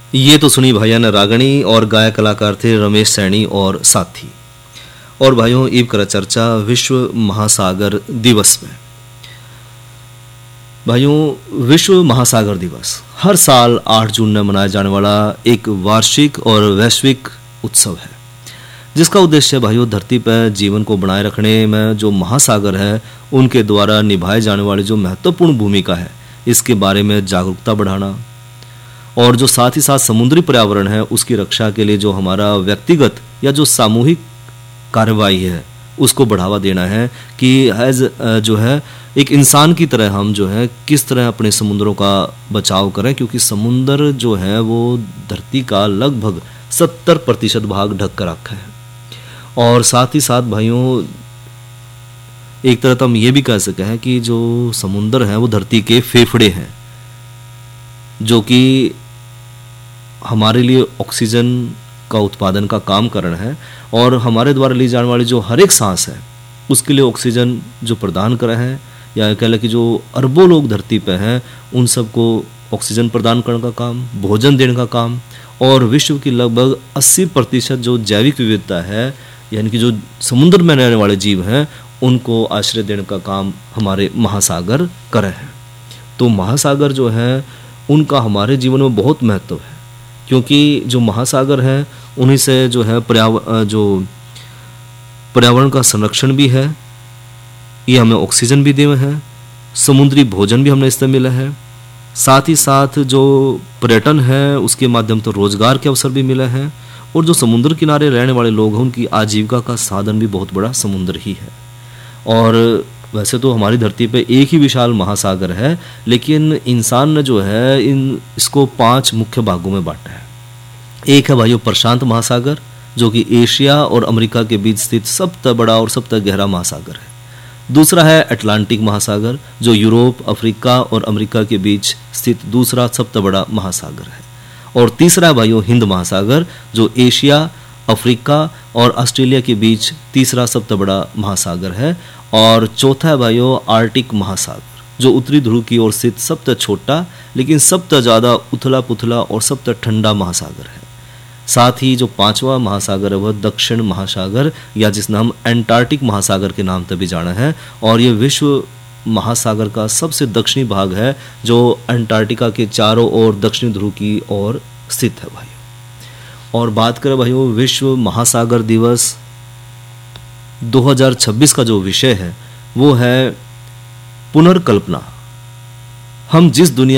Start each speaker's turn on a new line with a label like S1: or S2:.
S1: ये तो सुनी भाइयों ने रागणी और गायक कलाकार थे रमेश सैनी और साथी। और भाइयों इब करा चर्चा विश्व महासागर दिवस में। भाइयों विश्व महासागर दिवस हर साल 8 जून में मनाया जाने वाला एक वार्षिक और वैश्विक उत्सव है, जिसका उद्देश्य भाइयों धरती पर जीवन को बनाए रखने में जो महासागर है उनके द्वारा निभाए जाने वाली जो महत्वपूर्ण भूमिका है इसके बारे में जागरूकता बढ़ाना, और जो साथ ही साथ समुद्री पर्यावरण है उसकी रक्षा के लिए जो हमारा व्यक्तिगत या जो सामूहिक कार्रवाई है उसको बढ़ावा देना है कि एज जो है एक इंसान की तरह हम जो है किस तरह अपने समुद्रों का बचाव करें, क्योंकि समुद्र जो है वो धरती का लगभग 70% भाग ढक कर रखा है। और साथ ही साथ भाइयों एक तरह तो हम ये भी कह सकते हैं कि जो समुद्र है वो धरती के फेफड़े हैं, जो कि हमारे लिए ऑक्सीजन का उत्पादन का काम कर रहा है, और हमारे द्वारा ली जाने वाली जो हर एक सांस है उसके लिए ऑक्सीजन जो प्रदान कर रहे हैं, या कह लें कि जो अरबों लोग धरती पे हैं उन सबको ऑक्सीजन प्रदान करने का काम, भोजन देने का काम, और विश्व की लगभग 80% जो जैविक विविधता है यानी कि जो समुद्र में रहने वाले जीव हैं उनको आश्रय देने का काम हमारे महासागर कर रहे हैं। तो महासागर जो है उनका हमारे जीवन में बहुत महत्व है, क्योंकि जो महासागर है उन्हीं से जो है पर्यावरण का संरक्षण भी है, ये हमें ऑक्सीजन भी दे हैं, समुद्री भोजन भी हमने इससे मिला है, साथ ही साथ जो पर्यटन है उसके माध्यम से रोजगार के अवसर भी मिले हैं, और जो समुद्र किनारे रहने वाले लोग हैं उनकी आजीविका का साधन भी बहुत बड़ा समुद्र ही है। और वैसे तो हमारी धरती पे एक ही विशाल महासागर है, लेकिन इंसान ने जो है इसको 5 मुख्य भागों में बांटा है। एक है भाइयों प्रशांत महासागर, जो कि एशिया और अमेरिका के बीच स्थित सबसे बड़ा और सबसे गहरा महासागर है। दूसरा है अटलांटिक महासागर, जो यूरोप, अफ्रीका और अमेरिका के बीच स्थित दूसरा सबसे बड़ा महासागर है। और तीसरा है भाइयों हिंद महासागर, जो एशिया, अफ्रीका और ऑस्ट्रेलिया के बीच तीसरा सबसे बड़ा महासागर है। और चौथा है भाइयों आर्कटिक महासागर, जो उत्तरी ध्रुव की ओर स्थित सबसे छोटा लेकिन सबसे ज़्यादा उथला पुथला और सबसे ठंडा महासागर है। साथ ही जो 5वां महासागर है वह दक्षिण महासागर, या जिस नाम एंटार्कटिक महासागर के नाम से भी जाना है, और ये विश्व महासागर का सबसे दक्षिणी भाग है जो अंटार्कटिका के चारों ओर दक्षिणी ध्रुव की ओर स्थित है भाइयों। और बात करें भाइयों विश्व महासागर दिवस 2026 का जो विषय है वो है पुनर्कल्पना। हम जिस दुनिया